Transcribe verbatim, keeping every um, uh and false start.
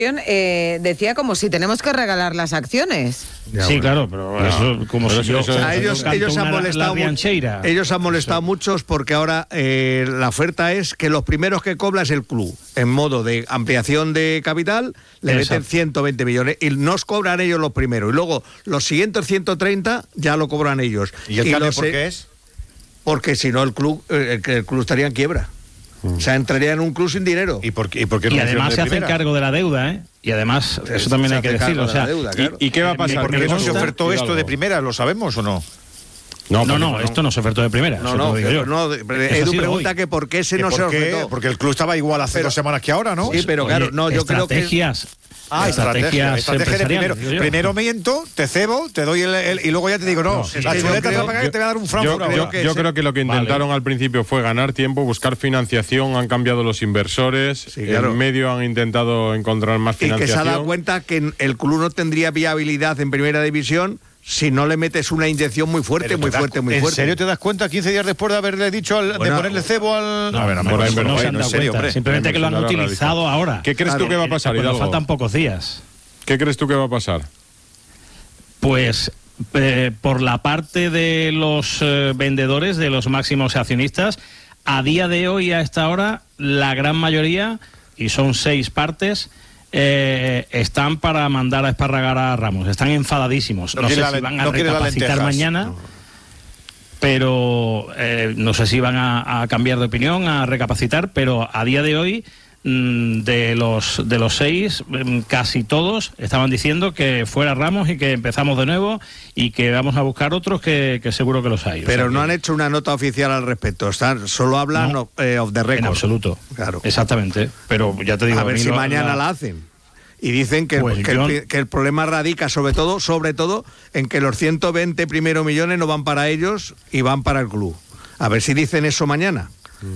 Eh, decía como si tenemos que regalar las acciones. Ya, sí, bueno. Claro, pero no, eso como pero si yo, eso, eso, ellos, ellos han molestado la, la ellos han molestado eso. muchos porque ahora eh, la oferta es que los primeros que cobra es el club en modo de ampliación de capital, le Exacto. meten ciento veinte millones y nos cobran ellos los primeros y luego los siguientes ciento treinta ya lo cobran ellos. ¿Y el cambio por qué es? Porque si no el club el, el club estaría en quiebra. O sea, entraría en un club sin dinero. ¿Y por qué, y por qué y además se hace cargo de la deuda, ¿eh? Y además, eso también se hay que decirlo. O sea, deuda, claro. ¿Y, ¿Y qué va a pasar? ¿Por qué no se ofertó esto de primera? ¿Lo sabemos o no? No, no, no, esto no se ofertó de primera. No, no, pero no, Edu pregunta hoy. que por qué ese no se ofertó. Porque el club estaba igual hace pero, dos semanas que ahora, ¿no? Sí, pero claro, Oye, no, yo creo que... Ah, estrategia, estrategia de primero. Primero miento, te cebo, te doy el, el y luego ya te digo, no, no la chuleta te va a pagar y te voy a dar un franco. Yo, yo, yo, yo creo que lo que intentaron vale. al principio fue ganar tiempo, buscar financiación, han cambiado los inversores, sí, claro. en medio han intentado encontrar más financiación. Y que se ha dado cuenta que el club no tendría viabilidad en primera división si no le metes una inyección muy fuerte, muy fuerte, muy fuerte. ¿En serio te das cuenta quince días después de haberle dicho, al, bueno, de ponerle cebo al...? No, a ver, no, no, no, no se han dado serio, cuenta, simplemente que lo han utilizado ahora. ¿Qué crees claro, tú que va a pasar, Hidalgo? Faltan pocos días. ¿Qué crees tú que va a pasar? Pues eh, por la parte de los eh, vendedores, de los máximos accionistas, a día de hoy, a esta hora, la gran mayoría, y son seis partes, eh, están para mandar a esparragar a Ramos. Están enfadadísimos. No, no sé si van a no recapacitar mañana, no. pero eh, no sé si van a, a cambiar de opinión, a recapacitar, pero a día de hoy... De los de los seis, casi todos estaban diciendo que fuera Ramos y que empezamos de nuevo y que vamos a buscar otros que, que seguro que los hay. Pero o sea no que... han hecho una nota oficial al respecto, están, solo hablan no, of, eh, off the record. En absoluto, claro. Exactamente, pero ya te digo... A ver si lo, mañana la... la hacen. Y dicen que, pues que, yo... el, que el problema radica sobre todo, sobre todo en que los ciento veinte primeros millones no van para ellos y van para el club. A ver si dicen eso mañana.